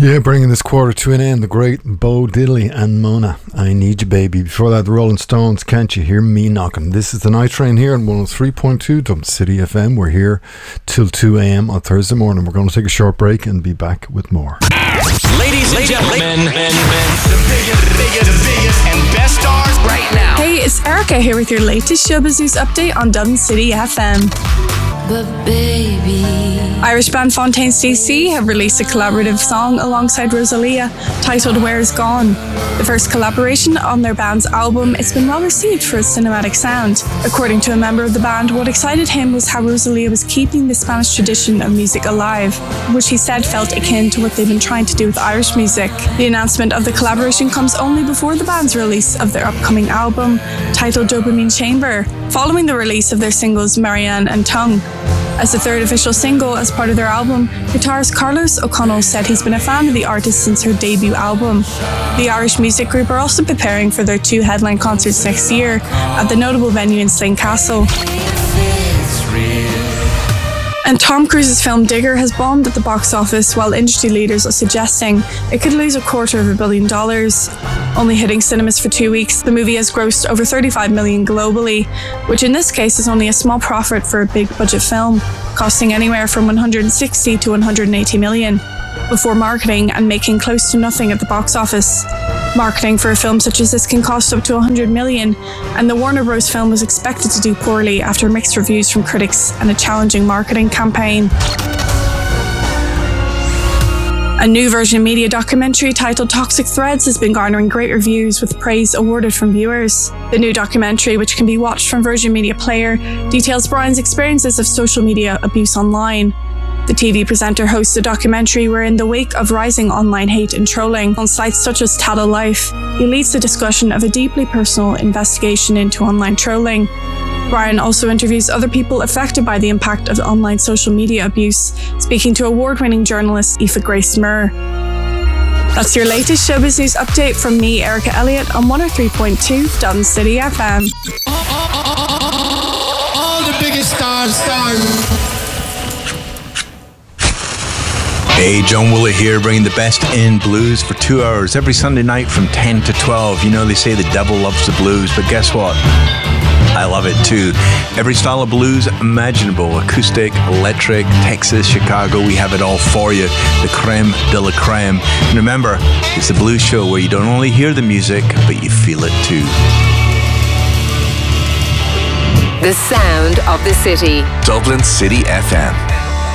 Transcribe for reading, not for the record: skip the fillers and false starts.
Yeah, bringing this quarter to an end, the great Bo Diddley and Mona, I Need You Baby. Before that, the Rolling Stones, Can't You Hear Me Knocking. This is the Night Train here on 103.2 Dublin City FM. We're here till 2 a.m. on Thursday morning. We're going to take a short break and be back with more. Ladies and gentlemen, the biggest and best stars right now. Hey, it's Erica here with your latest Showbiz News update on Dublin City FM. But baby, Irish band Fontaines DC have released a collaborative song alongside Rosalia titled Where's Gone. The first collaboration on their band's album, it's been well received for its cinematic sound. According to a member of the band, what excited him was how Rosalia was keeping the Spanish tradition of music alive, which he said felt akin to what they've been trying to do with Irish music. The announcement of the collaboration comes only before the band's release of their upcoming album, titled Dopamine Chamber, following the release of their singles Marianne and Tongue. As the third official single as part of their album, guitarist Carlos O'Connell said he's been a fan of the artist since her debut album. The Irish music group are also preparing for their 2 headline concerts next year at the notable venue in Slane Castle. And Tom Cruise's film Digger has bombed at the box office, while industry leaders are suggesting it could lose $250 million. Only hitting cinemas for 2 weeks, the movie has grossed over $35 million globally, which in this case is only a small profit for a big budget film, costing anywhere from $160 to $180 million, before marketing and making close to nothing at the box office. Marketing for a film such as this can cost up to $100 million, and the Warner Bros. Film was expected to do poorly after mixed reviews from critics and a challenging marketing campaign. A new Virgin Media documentary titled Toxic Threads has been garnering great reviews, with praise awarded from viewers. The new documentary, which can be watched from Virgin Media Player, details Brian's experiences of social media abuse online. The TV presenter hosts a documentary where, in the wake of rising online hate and trolling on sites such as Tattle Life, he leads the discussion of a deeply personal investigation into online trolling. Brian also interviews other people affected by the impact of online social media abuse, speaking to award-winning journalist Aoife Grace Murr. That's your latest Showbiz News update from me, Erica Elliott, on 103.2 Dublin City FM. All the biggest stars. Hey, John Woolley here, bringing the best in blues for 2 hours every Sunday night from 10 to 12. You know, they say the devil loves the blues, but guess what? I love it too. Every style of blues imaginable, acoustic, electric, Texas, Chicago, we have it all for you. The creme de la creme. And remember, it's a blues show where you don't only hear the music, but you feel it too. the sound of the city. Dublin City FM.